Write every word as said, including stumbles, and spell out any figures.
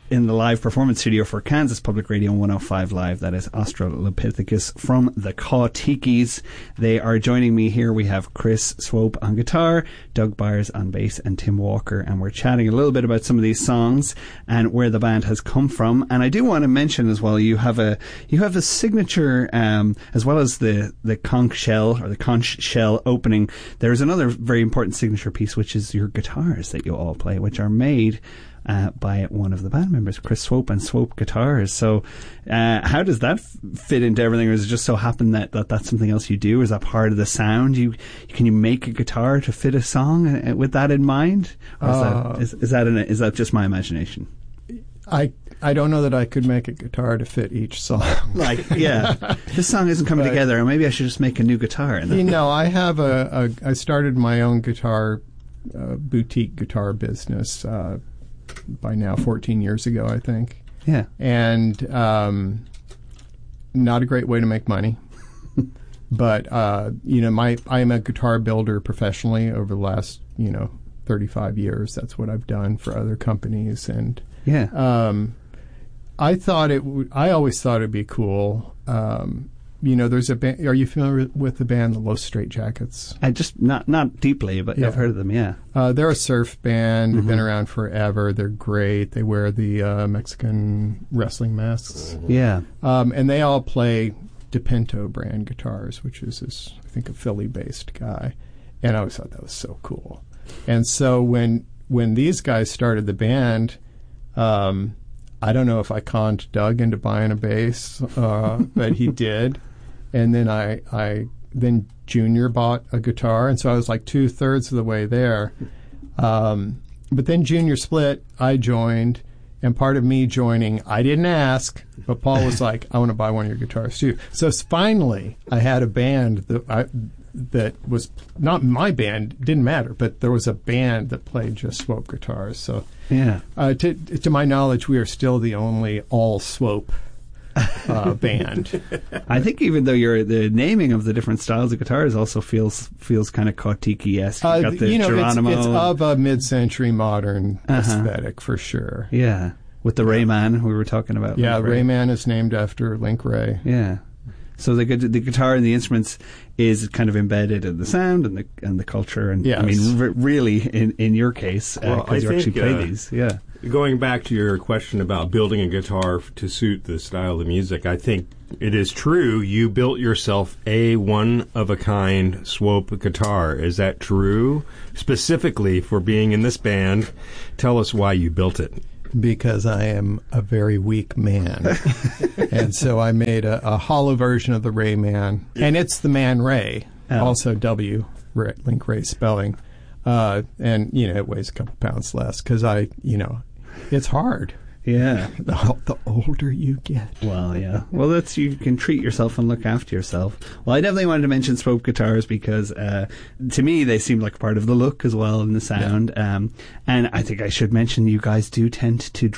in the live performance studio for Kansas Public Radio one oh five Live. That is Australopithecus from the Kaw-Tikis. They are joining me here. We have Chris Swope on guitar, Doug Byers on bass, and Tim Walker, and we're chatting a little bit about some of these songs and where the band has come from. And I do want to mention as well, you have a you have a signature, um, as well as the the conch shell or the conch shell opening. There is another very important signature piece, which is your guitars that you all play, which are made Uh, by one of the band members, Chris Swope and Swope Guitars. So uh, how does that f- fit into everything? Or does it just so happen that, that that's something else you do? Is that part of the sound? You Can you make a guitar to fit a song uh, with that in mind? Or is, uh, that, is, is, that an, is that just my imagination? I I don't know that I could make a guitar to fit each song. Like, yeah, this song isn't coming but, together, or maybe I should just make a new guitar. And you know, I have a, a I started my own guitar, uh, boutique guitar business uh by now fourteen years ago, I think. Yeah. And um, not a great way to make money. But, uh, you know, my I am a guitar builder professionally over the last, you know, thirty-five years. That's what I've done for other companies. And yeah. um, I thought it would, I always thought it'd be cool. Um, you know, there's a band. Are you familiar with the band, the Los Straitjackets? I just not not deeply, but yeah. I've heard of them. Yeah, uh, they're a surf band. Mm-hmm. They've been around forever. They're great. They wear the uh, Mexican wrestling masks. Yeah, um, and they all play DePinto brand guitars, which is this, I think, a Philly-based guy. And I always thought that was so cool. And so when when these guys started the band, um, I don't know if I conned Doug into buying a bass, uh, but he did. And then I, I, then Junior bought a guitar, and so I was like two thirds of the way there. Um, but then Junior split, I joined, and part of me joining, I didn't ask, but Paul was like, "I want to buy one of your guitars too." So finally, I had a band that I, that was not my band, didn't matter, but there was a band that played just Swope guitars. So yeah, uh, to to my knowledge, we are still the only all Swope uh, band. I think even though you're the naming of the different styles of guitars also feels feels kind of Kaw-Tiki-esque. Uh, You've got the you know, Geronimo. It's, it's of a mid-century modern uh-huh. aesthetic for sure. Yeah, with the Rayman we were talking about. Yeah, Link Wray. Rayman is named after Link Wray. Yeah. So the the guitar and the instruments is kind of embedded in the sound and the and the culture, and yes. I mean, r- really, in in your case, because uh, well, you think, actually play uh, these, yeah. Going back to your question about building a guitar f- to suit the style of music, I think it is true. You built yourself a one of a kind Swope guitar. Is that true? Specifically for being in this band, tell us why you built it. Because I am a very weak man. And so I made a, a hollow version of the Rayman. And it's the Man Ray, oh. also W, Ray, Link Wray spelling. Uh, and, you know, it weighs a couple pounds less because I, you know, it's hard. Yeah. The, the older you get. Well, yeah. Well, that's, you can treat yourself and look after yourself. Well, I definitely wanted to mention Swope guitars because, uh, to me, they seem like part of the look as well and the sound. Yeah. Um, and I think I should mention you guys do tend to